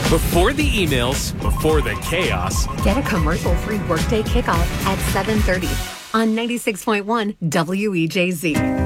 Before the emails, before the chaos. Get a commercial-free workday kickoff at 7:30 on 96.1 WEJZ.